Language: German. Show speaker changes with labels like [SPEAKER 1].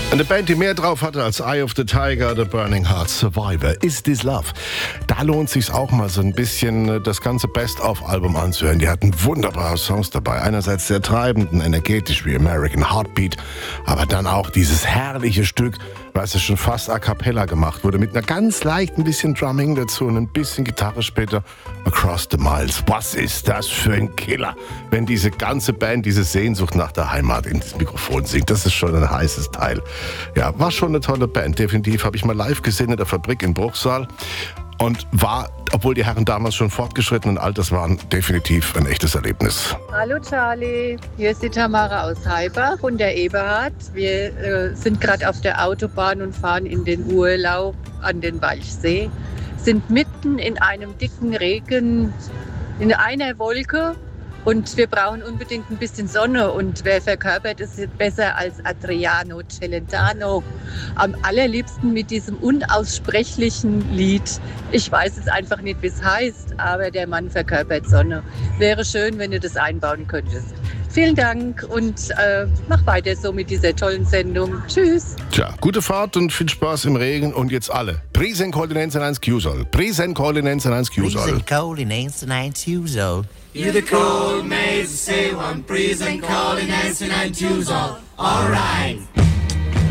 [SPEAKER 1] Eine Band, die mehr drauf hatte als Eye of the Tiger, The Burning Heart, Survivor, Is This Love. Da lohnt sich's auch mal so ein bisschen das ganze Best-of-Album anzuhören. Die hatten wunderbare Songs dabei. Einerseits sehr treibend und energetisch wie American Heartbeat, aber dann auch dieses herrliche Stück, was schon fast a cappella gemacht wurde, mit einer ganz leichten bisschen Drumming dazu und ein bisschen Gitarre später, Across the Miles. Was ist das für ein Killer, wenn diese ganze Band diese Sehnsucht nach der Heimat in das Mikrofon singt. Das ist schon ein heißes Teil. Ja, war schon eine tolle Band. Definitiv habe ich mal live gesehen in der Fabrik in Bruchsal und war, obwohl die Herren damals schon fortgeschrittenen Alters waren, definitiv ein echtes Erlebnis.
[SPEAKER 2] Hallo Charlie, hier ist die Tamara aus Heibach und der Eberhard. Wir sind gerade auf der Autobahn und fahren in den Urlaub an den Walchsee. Sind mitten in einem dicken Regen, in einer Wolke. Und wir brauchen unbedingt ein bisschen Sonne. Und wer verkörpert es besser als Adriano Celentano? Am allerliebsten mit diesem unaussprechlichen Lied. Ich weiß es einfach nicht, wie es heißt, aber der Mann verkörpert Sonne. Wäre schön, wenn du das einbauen könntest. Vielen Dank und mach weiter so mit dieser tollen Sendung. Tschüss.
[SPEAKER 1] Tja, gute Fahrt und viel Spaß im Regen und jetzt alle. Prisen Koordinensen 1 Qsol. Prisen Koordinensen 1 Qsol.
[SPEAKER 3] Prisen Koordinensen 1 Qsol.
[SPEAKER 4] You're the cold maze, say one, breeze and calling, and two all right.